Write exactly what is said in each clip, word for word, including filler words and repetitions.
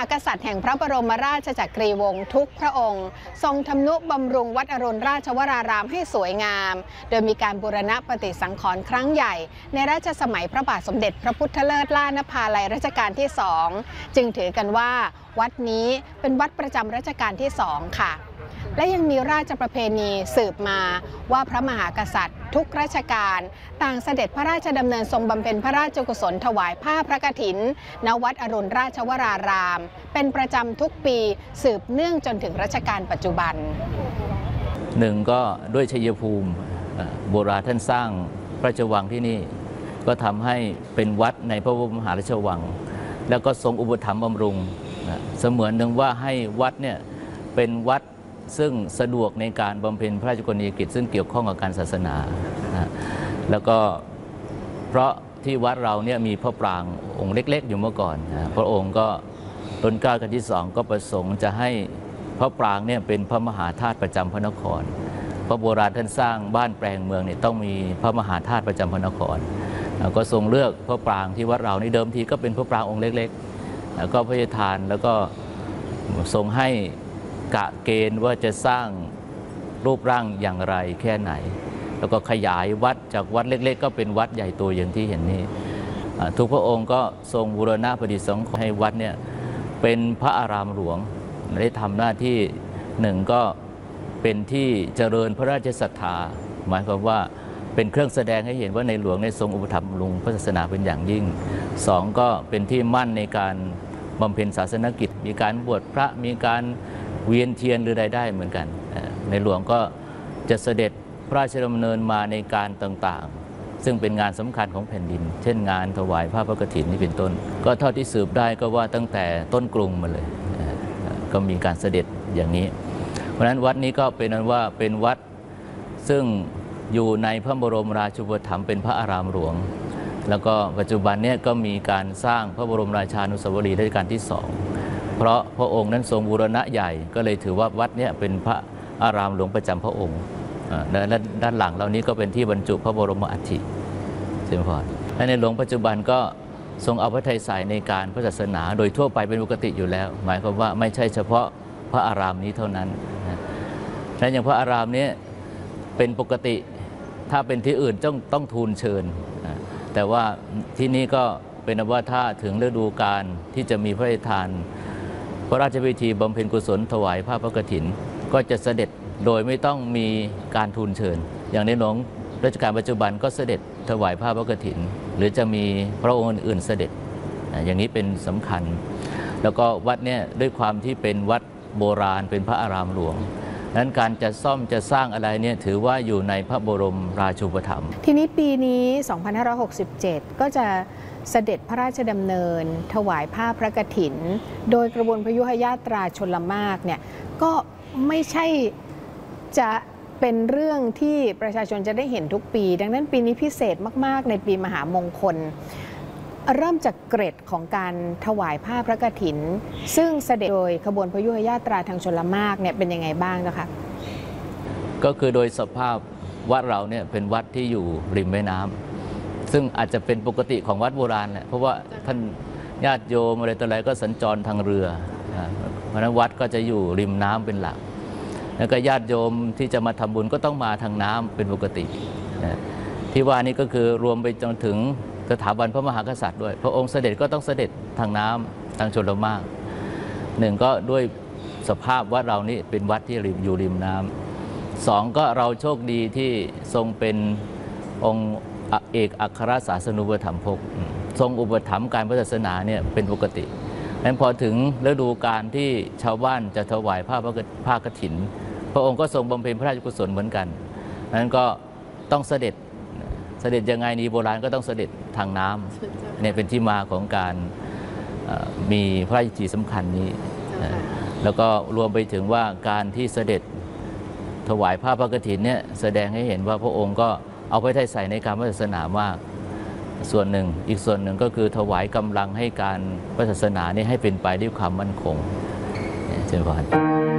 ากษัตริย์แห่งพระบรมราชจักรีวงศ์ทุกพระองค์ทรงทำนุบำรุงวัดอรุณราชวรารามให้สวยงามโดยมีการบูรณะปฏิสังขรณ์ครั้งใหญ่ในรัชสมัยพระบาทสมเด็จพระพุทธเลิศล่านภาลัยรัชกาลที่สองจึงถือกันว่าวัดนี้เป็นวัดประจำรัชกาลที่สองค่ะและยังมีราชประเพณีสืบมาว่าพระมหากษัตริย์ทุกราชการต่างเสด็จพระราชดำเนินทรงบำเพ็ญพระราชกุศลถวายผ้าพระกฐินณวัดอรุณราชวรารามเป็นประจำทุกปีสืบเนื่องจนถึงรัชกาลปัจจุบันหนึ่งก็ด้วยชัยภูมิโบราณท่านสร้างพระราชวังที่นี่ก็ทำให้เป็นวัดในพระบรมมหาราชวังแล้วก็ทรงอุปถัมภ์บำรุงเสมือนหนึ่งว่าให้วัดเนี่ยเป็นวัดซึ่งสะดวกในการบำเพ็ญพระราชกรณียกิจซึ่งเกี่ยวข้องกับการศาสนานะแล้วก็เพราะที่วัดเราเนี่ยมีพระปรางองค์เล็กๆอยู่เมื่อก่อนนะพระองค์ก็รัชกาลที่สองก็ประสงค์จะให้พระปรางเนี่ยเป็นพระมหาธาตุประจำพระนครพระโบราณท่านสร้างบ้านแปลงเมืองเนี่ยต้องมีพระมหาธาตุประจำพระนครก็ทรงเลือกพระปรางที่วัดเราในเดิมทีก็เป็นพระปรางองค์เล็กๆแล้วก็พระราชทานแล้วก็ทรงให้กะเกณฑ์ว่าจะสร้างรูปร่างอย่างไรแค่ไหนแล้วก็ขยายวัดจากวัดเล็กๆก็เป็นวัดใหญ่โตอย่างที่เห็นนี้ทุกพระองค์ก็ทรงบูรณะปฏิสังขรณ์ให้วัดเนี่ยเป็นพระอารามหลวงได้ทำหน้าที่หนึ่งก็เป็นที่เจริญพระราชศรัทธาหมายความว่าเป็นเครื่องแสดงให้เห็นว่าในหลวงในทรงอุปถัมภ์บำรุงพระศาสนาเป็นอย่างยิ่งสองก็เป็นที่มั่นในการบำเพ็ญศาสนกิจมีการบวชพระมีการเวียนเทียนหรือใดได้เหมือนกันในหลวงก็จะเสด็จพระราชดำเนินมาในการต่างๆซึ่งเป็นงานสำคัญของแผ่นดินเช่นงานถวายผ้าพระกฐินนี่เป็นต้นก็เท่าที่สืบได้ก็ว่าตั้งแต่ต้นกรุงมาเลยก็มีการเสด็จอย่างนี้เพราะฉะนั้นวัดนี้ก็เป็นนั้นว่าเป็นวัดซึ่งอยู่ในพระบรมราชูปถัมภ์เป็นพระอารามหลวงแล้วก็ปัจจุบันนี้ก็มีการสร้างพระบรมราชานุสาวรีย์รัชกาลที่สองเพราะพระองค์นั้นทรงบูรณะใหญ่ก็เลยถือว่าวัดนี้เป็นพระอารามหลวงประจำพระองค์และด้านหลังเหล่านี้ก็เป็นที่บรรจุพระบรมอัฐิเช่นพอและในหลวงปัจจุบันก็ทรงเอาพระทัยใส่ในการพระศาสนาโดยทั่วไปเป็นปกติอยู่แล้วหมายความว่าไม่ใช่เฉพาะพระอารามนี้เท่านั้นและอย่างพระอารามนี้เป็นปกติถ้าเป็นที่อื่นต้องต้องทูลเชิญแต่ว่าที่นี่ก็เป็นว่าถ้าถึงฤดูกาลที่จะมีพระราชทานพระราชพิธีบำเพ็ญกุศลถวายผ้าพระกฐินก็จะเสด็จโดยไม่ต้องมีการทูลเชิญอย่างในหลวงรัชกาลปัจจุบันก็เสด็จถวายผ้าพระกฐินหรือจะมีพระองค์อื่นๆเสด็จอย่างนี้เป็นสำคัญแล้วก็วัดเนี่ยด้วยความที่เป็นวัดโบราณเป็นพระอารามหลวงนั้นการจะซ่อมจะสร้างอะไรเนี่ยถือว่าอยู่ในพระบรมราชูปถัมภ์ทีนี้ปีนี้สองพันห้าร้อยหกสิบเจ็ดก็จะเสด็จพระราชดำเนินถวายผ้าพระกฐินโดยกระบวนพยุหญาตราชลมารเนี่ยก็ไม่ใช่จะเป็นเรื่องที่ประชาชนจะได้เห็นทุกปีดังนั้นปีนี้พิเศษมากๆในปีมหามงคลเริ่มจากเกร็ดของการถวายผ้าพระกฐินซึ่งเสด็จโดยขบวนพยุหญาตราทางชลมารเนี่ยเป็นยังไงบ้างนะคะก็คือโดยสภาพวัดเราเนี่ยเป็นวัดที่อยู่ริมแม่น้ำซึ่งอาจจะเป็นปกติของวัดโบราณแหละเพราะว่าท่านญาติโยมอะไรต่ออะไรก็สัญจรทางเรือเพราะนั้นวัดก็จะอยู่ริมน้ำเป็นหลักแล้วก็ญาติโยมที่จะมาทำบุญก็ต้องมาทางน้ำเป็นปกติที่ว่านี้ก็คือรวมไปจนถึงสถาบันพระมหากษัตริย์ด้วยพระองค์เสด็จก็ต้องเสด็จทางน้ำทางชลมารหนึ่งก็ด้วยสภาพวัดเรานี่เป็นวัดที่อยู่ริมน้ำสองก็เราโชคดีที่ทรงเป็นองค์เอกอัครศาสนูปถัมภกทรงอุปถัมภ์การพระศาสนาเนี่ยเป็นปกตินั้นพอถึงฤดูกาลที่ชาวบ้านจะถวายผ้าผ้ากฐินพระองค์ก็ทรงบำเพ็ญพระราชกุศลเหมือนกันนั้นก็ต้องเสด็จเสด็จยังไงนี้โบราณก็ต้องเสด็จทางน้ำเนี่ยเป็นที่มาของการมีพระราชพิธีสำคัญนี้แล้วก็รวมไปถึงว่าการที่เสด็จถวายผ้าพระกฐินเนี่ยแสดงให้เห็นว่าพระองค์ก็เอาพระทัยใส่ในการพระศาสนามากส่วนหนึ่งอีกส่วนหนึ่งก็คือถวายกำลังให้การพระศาสนาเนี่ยให้เป็นไปด้วยความมั่นคงเช่นกัน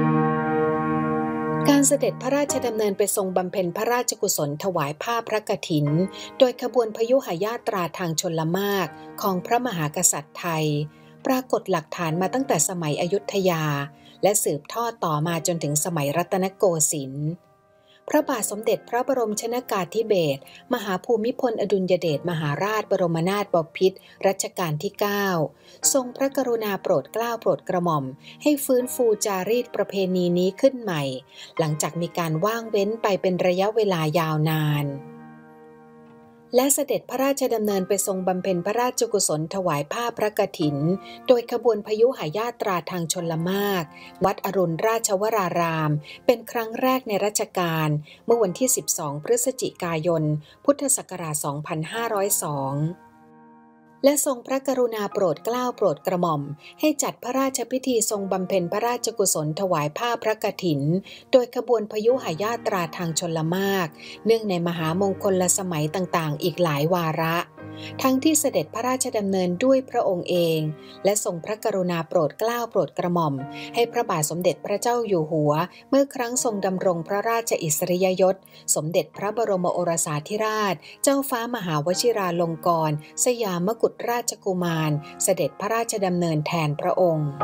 การเสด็จพระราชดำเนินไปทรงบำเพ็ญพระราชกุศลถวายผ้าพระกฐินโดยขบวนพยุหญาตราทางชลมารของพระมหากษัตริย์ไทยปรากฏหลักฐานมาตั้งแต่สมัยอยุธยาและสืบทอดต่อมาจนถึงสมัยรัตนโกสินทร์พระบาทสมเด็จพระบรมชนกาธิเบศรมหาภูมิพลอดุลยเดชมหาราชบรมนาถบพิตรรัชกาลที่ เก้า ทรงพระกรุณาโปรดเกล้าโปรดกระหม่อมให้ฟื้นฟูจารีตประเพณีนี้ขึ้นใหม่หลังจากมีการว่างเว้นไปเป็นระยะเวลายาวนานและเสด็จพระราชดำเนินไปทรงบำเพ็ญพระราชกุศลถวายผ้าพระกฐินโดยขบวนพยุหญาตราทางชลมารวัดอรุณราชวรารามเป็นครั้งแรกในรัชกาลเมื่อวันที่สิบสองพฤศจิกายนพุทธศักราชสองพันห้าร้อยสองและทรงพระกรุณาโปรดเกล้าโปรดกระหม่อมให้จัดพระราชพิธีทรงบำเพ็ญพระราชกุศลถวายผ้าพระกฐินโดยขบวนพยุหญาตราทางชลมารเนื่องในมหามงคลสมัยต่างๆอีกหลายวาระทั้งที่เสด็จพระราชดำเนินด้วยพระองค์เองและทรงพระกรุณาโปรดเกล้าโปรดกระหม่อมให้พระบาทสมเด็จพระเจ้าอยู่หัวเมื่อครั้งทรงดำรงพระราชอิสริยยศสมเด็จพระบรมโอรสาธิราชเจ้าฟ้ามหาวชิราลงกรณ์สยามกุฎราชกุมารเสด็จพระราชดำเนินแทนพระองค์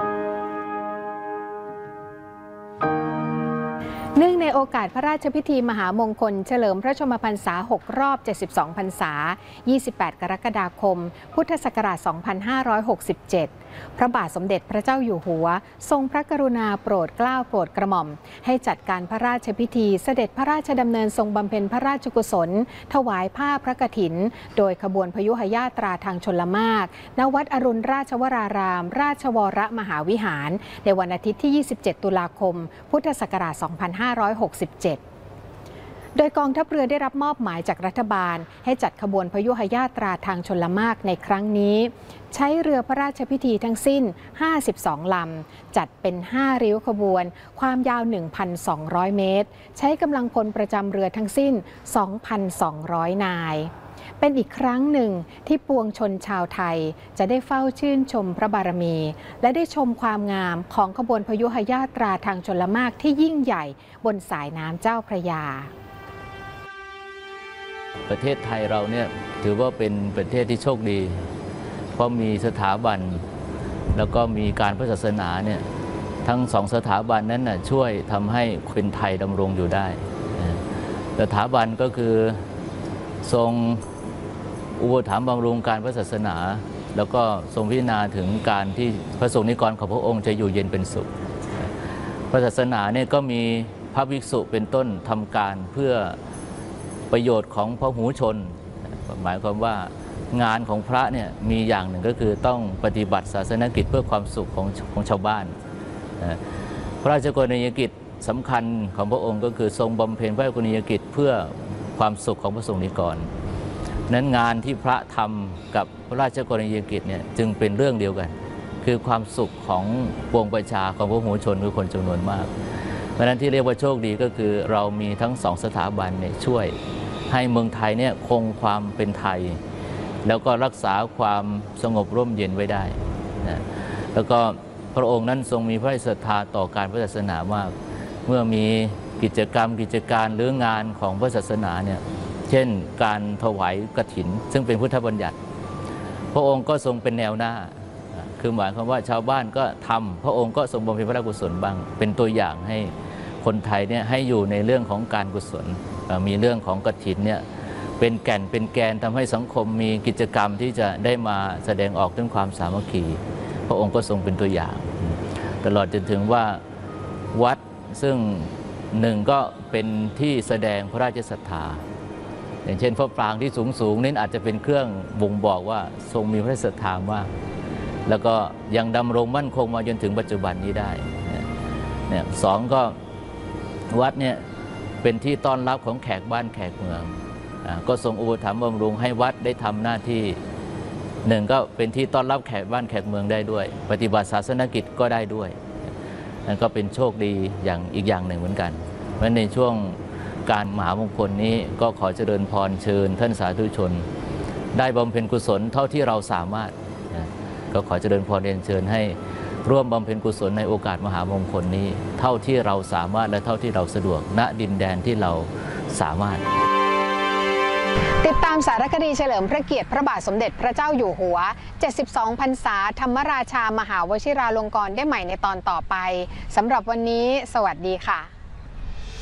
เนื่องในโอกาสพระราชพิธีมหามงคลเฉลิมพระชนมพรรษาหกรอบเจ็ดสิบสองพรรษายี่สิบแปดกรกฎาคมพุทธศักราชสองพันห้าร้อยหกสิบเจ็ดพระบาทสมเด็จพระเจ้าอยู่หัวทรงพระกรุณาโปรดเกล้าโปรดกระหม่อมให้จัดการพระราชพิธีเสด็จพระราชดำเนินทรงบำเพ็ญพระราชกุศลถวายผ้าพระกฐินโดยขบวนพยุหญาตราทางชลมารณวัดอรุณราชวราราม ราชวรมหาวิหารในวันอาทิตย์ที่ยี่สิบเจ็ดตุลาคมพุทธศักราชสองพันห้าร้อยหกสิบเจ็ดโดยกองทัพเรือได้รับมอบหมายจากรัฐบาลให้จัดขบวนพยุหญาตราทางชลมารในครั้งนี้ใช้เรือพระราชพิธีทั้งสิ้นห้าสิบสองลำจัดเป็นห้าริ้วขบวนความยาว หนึ่งพันสองร้อย เมตรใช้กำลังพลประจำเรือทั้งสิ้น สองพันสองร้อย นายเป็นอีกครั้งหนึ่งที่ปวงชนชาวไทยจะได้เฝ้าชื่นชมพระบารมีและได้ชมความงามของขบวนพยุหญาตราทางชลมารที่ยิ่งใหญ่บนสายน้ำเจ้าพระยาประเทศไทยเราเนี่ยถือว่าเป็นประเทศที่โชคดีเพราะมีสถาบันแล้วก็มีการพระศาสนาเนี่ยทั้งสองสถาบันนั้นน่ะช่วยทำให้คนไทยดำรงอยู่ได้สถาบันก็คือทรงอุปถัมภ์บำรุงการพระศาสนาแล้วก็ทรงพิจารณาถึงการที่พระสงฆ์นิกรของพระองค์จะอยู่เย็นเป็นสุขพระศาสนาเนี่ยก็มีพระภิกษุเป็นต้นทำการเพื่อประโยชน์ของพหุชนหมายความว่างานของพระเนี่ยมีอย่างหนึ่งก็คือต้องปฏิบัติศาสนกิจเพื่อความสุขของของชาวบ้านพระราชกรณียกิจสำคัญของพระองค์ก็คือทรงบำเพ็ญพระราชกรณียกิจเพื่อความสุขของพระสงฆ์นิกรนั้นงานที่พระทำกับพระราชกรณียกิจเนี่ยจึงเป็นเรื่องเดียวกันคือความสุขของปวงประชาของพหุชนคือคนจำนวนมากเพราะฉะนั้นที่เรียกว่าโชคดีก็คือเรามีทั้งสองสถาบันเนี่ยช่วยให้เมืองไทยเนี่ยคงความเป็นไทยแล้วก็รักษาความสงบร่มเย็นไว้ได้นะแล้วก็พระองค์นั้นทรงมีพระศรัทธาต่อการพระศาสนามากเมื่อมีกิจกรรมกิจการหรืองานของพระศาสนาเนี่ยเช่นการถวายกฐินซึ่งเป็นพุทธบัญญัติพระองค์ก็ทรงเป็นแนวหน้าคือหมายความว่าชาวบ้านก็ทำพระองค์ก็ทรงบำเพ็ญพระราชกุศลบ้างเป็นตัวอย่างให้คนไทยเนี่ยให้อยู่ในเรื่องของการกุศลมีเรื่องของกฐินเนี่ยเป็นแก่นเป็นแกนทำให้สังคมมีกิจกรรมที่จะได้มาแสดงออกถึงความสามัคคีพระองค์ก็ทรงเป็นตัวอย่างตลอดจนถึงว่าวัดซึ่งหนึ่งก็เป็นที่แสดงพระราชศรัทธาอย่างเช่นพระปรางที่สูงสูงนี่อาจจะเป็นเครื่องบ่งบอกว่าทรงมีพระศรัทธามากแล้วก็ยังดำรงมั่นคงมาจนถึงปัจจุบันนี้ได้เนี่ยสองก็วัดเนี่ยเป็นที่ต้อนรับของแขกบ้านแขกเมืองก็ทรงอุปถัมภ์บำรุงให้วัดได้ทำหน้าที่หนึ่งก็เป็นที่ต้อนรับแขกบ้านแขกเมืองได้ด้วยปฏิบัติศาสนกิจก็ได้ด้วยนั่นก็เป็นโชคดีอย่างอีกอย่างหนึ่งเหมือนกันเพราะในช่วงการมหามงคลนี้ก็ขอเจริญพรเชิญท่านสาธุชนได้บำเพ็ญกุศลเท่าที่เราสามารถก็ขอเจริญพรเรียนเชิญให้ร่วมบำเพ็ญกุศลในโอกาสมหามงคลนี้เท่าที่เราสามารถและเท่าที่เราสะดวกณดินแดนที่เราสามารถติดติดตามสารคดีเฉลิมพระเกียรติพระบาทสมเด็จพระเจ้าอยู่หัว เจ็ดสิบสอง พรรษาธรรมราชามหาวชิราลงกรณ์ได้ใหม่ในตอนต่อไปสำหรับวันนี้สวัสดีค่ะ